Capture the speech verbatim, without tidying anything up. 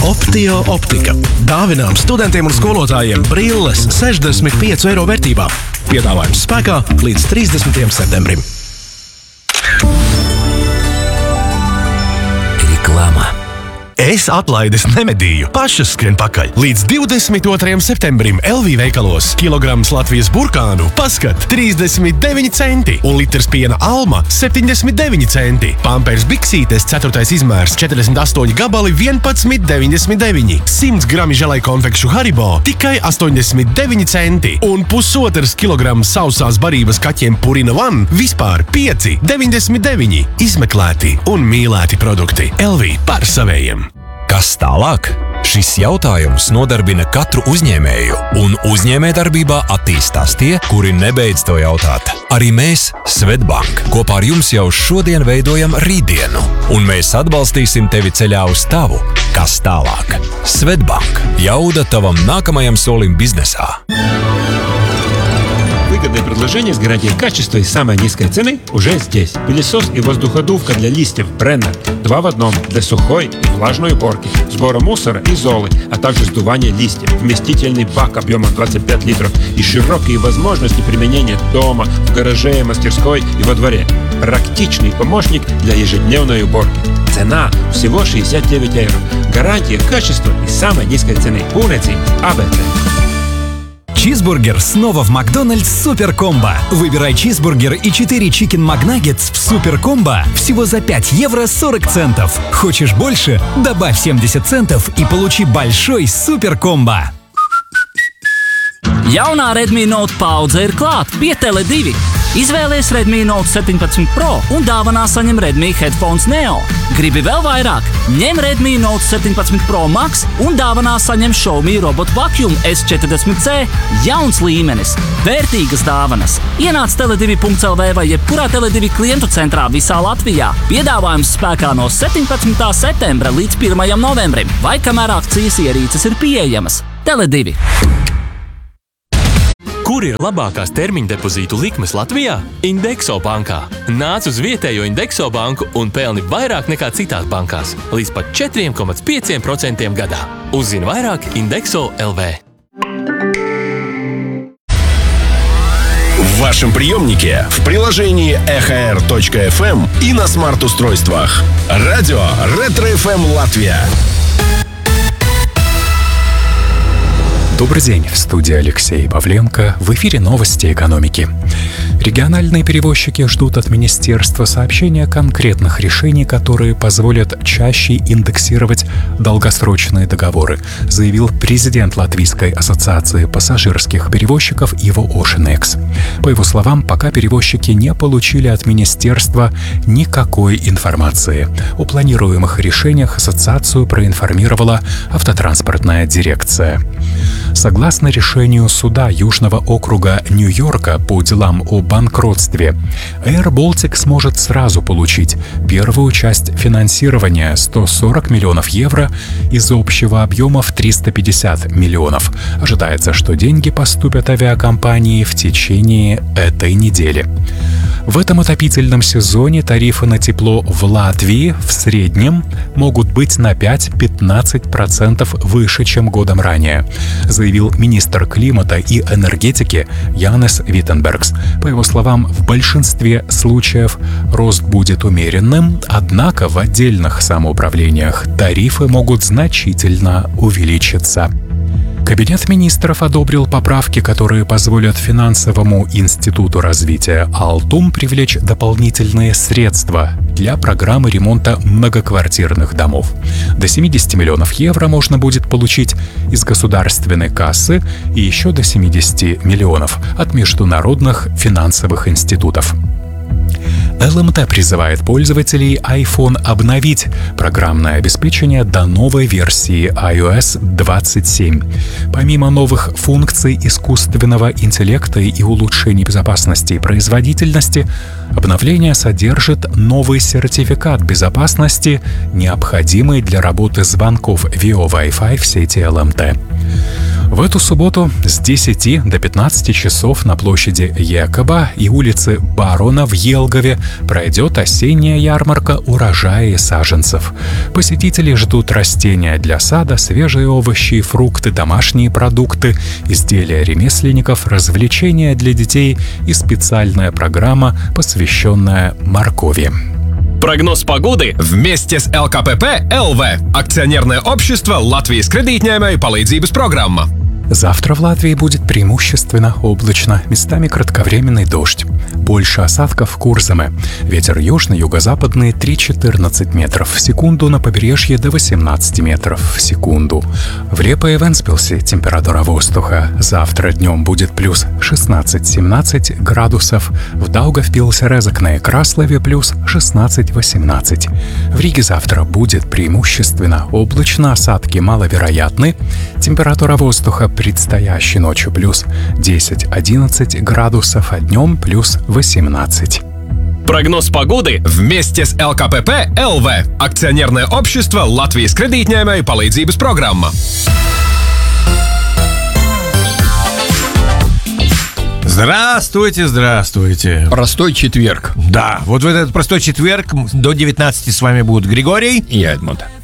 Optio optika. Dāvinām studentiem un skolotājiem brilles sešdesmit pieci eiro vērtībā. Piedāvājums spēkā līdz trīsdesmitajam septembrim. Reklāma. Es atlaides nemedīju, pašas skrien pakaļ. Līdz divdesmit otrajam septembrim L V veikalos kilograms Latvijas burkānu paskat trīsdesmit deviņi centi un litrs piena Alma septiņdesmit deviņi centi. Pampers biksītes ceturtais izmērs četrdesmit astoņi gabali vienpadsmit deviņdesmit deviņi. simts grami želai konfekšu Haribo tikai astoņdesmit deviņi centi un pusotrs kilograms sausās barības kaķiem Purina One vispār pieci deviņdesmit deviņi. Izmeklēti un mīlēti produkti. L V par savējiem. Kas tālāk? Šis jautājums nodarbina katru uzņēmēju, un uzņēmējdarbībā attīstās tie, kuri nebeidz to jautāt. Arī mēs, Swedbank, kopā ar jums jau šodien veidojam rītdienu, un mēs atbalstīsim tevi ceļā uz tavu. Kas tālāk? Swedbank. Jauda tavam nākamajam solim biznesā. Выгодное предложение с гарантией качества и самой низкой цены уже здесь. Пылесос и воздуходувка для листьев Бреннер. Два в одном. Для сухой и влажной уборки, сбора мусора и золы, а также сдувания листьев. Вместительный бак объемом двадцать пять литров и широкие возможности применения дома, в гараже, мастерской и во дворе. Практичный помощник для ежедневной уборки. Цена всего шестьдесят девять евро. Гарантия качества и самой низкой цены. Пунети АБЦ. Чизбургер снова в Макдональдс Супер Комбо. Выбирай чизбургер и четыре чикен макнаггетс в Супер Комбо всего за пять евро сорок центов. Хочешь больше? Добавь семьдесят центов и получи большой Супер Комбо. Jaunā Redmi Note paudze ir klāt pie Tele divi. Izvēlies Redmi Note septiņpadsmit Pro un dāvanā saņem Redmi Headphones Neo. Gribi vēl vairāk? Ņem Redmi Note septiņpadsmit Pro Max un dāvanā saņem Xiaomi Robot Vacuum S četrdesmit C. Jauns līmenis, vērtīgas dāvanas. Ienāc tele divi punkts L V vai jebkurā Tele divi klientu centrā visā Latvijā. Piedāvājums spēkā no septiņpadsmitā septembra līdz pirmajam novembrim, vai kamēr akcijas ierīces ir pieejamas. Tele divi. Kur ir labākās termiņa depozītu likmes Latvijā? Indexo bankā. Nāc uz vietējo Indexo banku un pelni vairāk nekā citās bankās. Līdz pat četri komats pieci procenti gadā. Uzzini vairāk Indexo L V. В вашем приемнике, в приложении эхо эр точка эф эм и на смарт-устройствах. Радио Ретро эф эм Латвия. Добрый день, в студии Алексей Павленко, в эфире новости экономики. Региональные перевозчики ждут от министерства сообщения конкретных решений, которые позволят чаще индексировать долгосрочные договоры, заявил президент Латвийской ассоциации пассажирских перевозчиков Иво Ошенекс. По его словам, пока перевозчики не получили от министерства никакой информации. О планируемых решениях ассоциацию проинформировала автотранспортная дирекция. Согласно решению суда Южного округа Нью-Йорка по делам о банкротстве, Air Baltic сможет сразу получить первую часть финансирования сто сорок миллионов евро из общего объема в триста пятьдесят миллионов. Ожидается, что деньги поступят авиакомпании в течение этой недели. В этом отопительном сезоне тарифы на тепло в Латвии в среднем могут быть на пять-пятнадцать процентов выше, чем годом ранее, заявил министр климата и энергетики Янес Виттенбергс. По его словам, в большинстве случаев рост будет умеренным, однако в отдельных самоуправлениях тарифы могут значительно увеличиться. Кабинет министров одобрил поправки, которые позволят финансовому институту развития Алтум привлечь дополнительные средства для программы ремонта многоквартирных домов. До семьдесят миллионов евро можно будет получить из государственной кассы и еще до семьдесят миллионов от международных финансовых институтов. эл эм тэ призывает пользователей iPhone обновить программное обеспечение до новой версии ай о эс двадцать семь. Помимо новых функций искусственного интеллекта и улучшений безопасности и производительности, обновление содержит новый сертификат безопасности, необходимый для работы звонков ви о Wi-Fi в сети эл эм тэ. В эту субботу с десяти до пятнадцати часов на площади Якоба и улице Барона в Елгове пройдет осенняя ярмарка урожая и саженцев. Посетители ждут растения для сада, свежие овощи и фрукты, домашние продукты, изделия ремесленников, развлечения для детей и специальная программа, посвященная моркови. Прогноз погоды вместе с эл ка пэ пэ эл вэ. Акционерное общество Латвijas kredītņēmēju palīdzības программа. Завтра в Латвии будет преимущественно облачно, местами кратковременный дождь. Больше осадков в Курзаме. Ветер южно-юго-западный три-четырнадцать метров в секунду, на побережье до восемнадцати метров в секунду. В Репе и Вентспилсе температура воздуха завтра днем будет плюс шестнадцать-семнадцать градусов, в Даугавпилсе, Резекне и Краслове плюс шестнадцать-восемнадцать. В Риге завтра будет преимущественно облачно, осадки маловероятны, температура воздуха предстоящей ночью плюс десять-одиннадцать градусов, а днем плюс восемнадцать. Прогноз погоды вместе с эл ка пэ пэ эл вэ. Акционерное общество Латвijas kredītņēmēju palīdzības программа. Здравствуйте, здравствуйте. Простой четверг. Да, вот в этот простой четверг до девятнадцати с вами будут Григорий и Эдмунд.